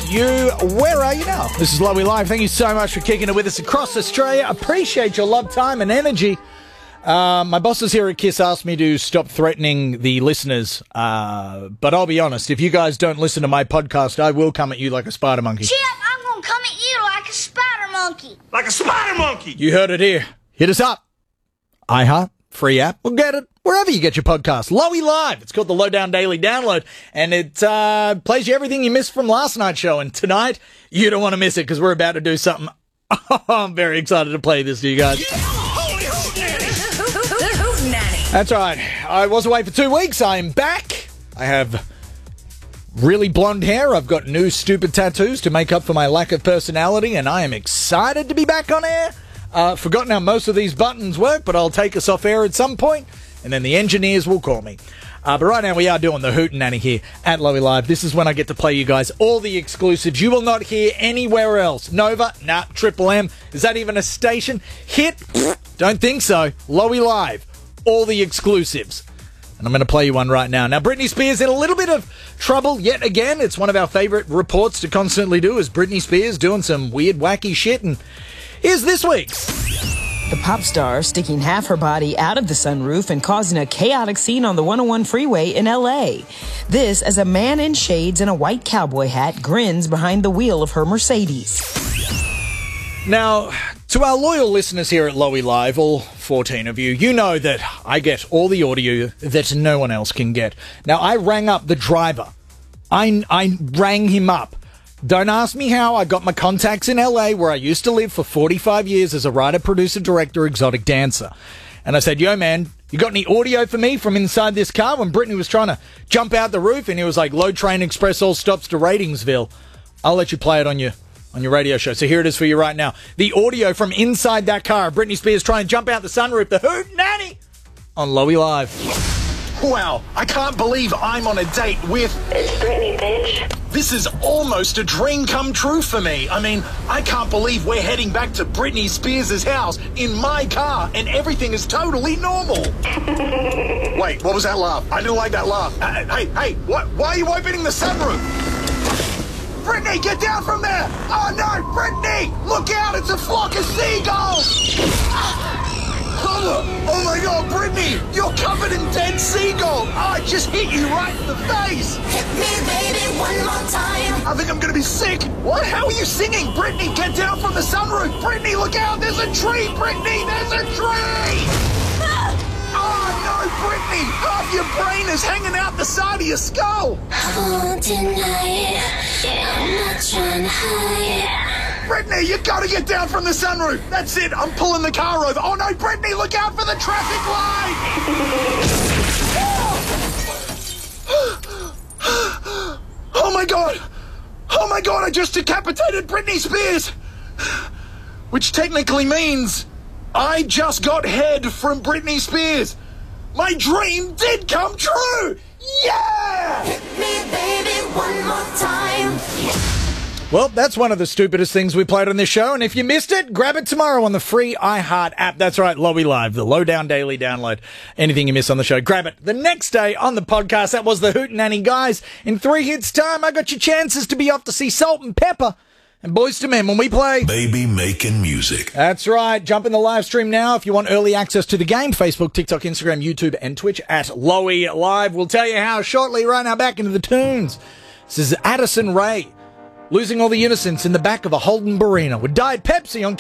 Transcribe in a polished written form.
you. Where are you now? This is Lowy Live. Thank you so much for kicking it with us across Australia. Appreciate your love, time and energy. My bosses here at KISS asked me to stop threatening the listeners, but I'll be honest, if you guys don't listen to my podcast, I will come at you like a spider monkey. Chip, I'm gonna come at you like a spider monkey. Like a spider monkey! You heard it here. Hit us up. iHeart, free app, we'll get it wherever you get your podcast. Lowy Live. It's called the Lowdown Daily Download, and it plays you everything you missed from last night's show. And tonight, you don't want to miss it because we're about to do something. I'm very excited to play this to you guys. That's right. I was away for 2 weeks. I'm back. I have really blonde hair. I've got new stupid tattoos to make up for my lack of personality, and I am excited to be back on air. Forgotten how most of these buttons work, but I'll take us off air at some point, and then the engineers will call me. But right now we are doing the Hootenanny here at Lowy Live. This is when I get to play you guys all the exclusives you will not hear anywhere else. Nova? Nah. Triple M? Is that even a station? Hit? Don't think so. Lowy Live. All the exclusives. And I'm going to play you one right now. Now, Britney Spears in a little bit of trouble yet again. It's one of our favorite reports to constantly do, is Britney Spears doing some weird, wacky shit. And here's this week's. The pop star sticking half her body out of the sunroof and causing a chaotic scene on the 101 freeway in L.A. This as a man in shades and a white cowboy hat grins behind the wheel of her Mercedes. Now, to our loyal listeners here at Lowy Live, all 14 of you, you know that I get all the audio that no one else can get. Now, I rang up the driver. I rang him up. Don't ask me how. I got my contacts in LA, where I used to live for 45 years as a writer, producer, director, exotic dancer. And I said, yo, man, you got any audio for me from inside this car when Britney was trying to jump out the roof and he was like, Load Train Express all stops to Ratingsville? I'll let you play it on your radio show. So here it is for you right now. The audio from inside that car. Britney Spears trying to jump out the sunroof. The Hootenanny on Lowy Live. Wow, I can't believe I'm on a date with... It's Britney, bitch. This is almost a dream come true for me. I mean, I can't believe we're heading back to Britney Spears' house in my car and everything is totally normal. Wait, what was that laugh? I didn't like that laugh. Hey, what? Why are you opening the sunroof? Britney, get down from there! Oh no, Britney! Look out, it's a flock of seagulls! Oh my god, Britney! You're covered in dead seagulls! Oh, I just hit you right in the face! Hit me, baby, one more time. I think I'm gonna be sick! What? How are you singing? Britney, get down from the sunroof! Britney, look out! There's a tree! Britney, there's a tree! Oh no, Britney! Half your brain is hanging out the side of your skull! I won't deny it. I'm not trying to hide. Britney, you gotta get down from the sunroof! That's it, I'm pulling the car over. Oh no, Britney, look out for the traffic light! Oh my god! Oh my god, I just decapitated Britney Spears! Which technically means I just got head from Britney Spears! My dream did come true! Yeah! Hit me, baby, one more time. Well, that's one of the stupidest things we played on this show, and if you missed it, grab it tomorrow on the free iHeart app. That's right, Lowy Live, the Lowdown Daily Download. Anything you miss on the show, grab it the next day on the podcast. That was the Hootenanny, guys. In 3 hits time, I got your chances to be off to see Salt and Pepper and Boyz II Men when we play Baby Making Music. That's right. Jump in the live stream now if you want early access to the game. Facebook, TikTok, Instagram, YouTube, and Twitch at Lowy Live. We'll tell you how shortly. Right now, back into the tunes. This is Addison Rae losing all the innocence in the back of a Holden Barina with Diet Pepsi on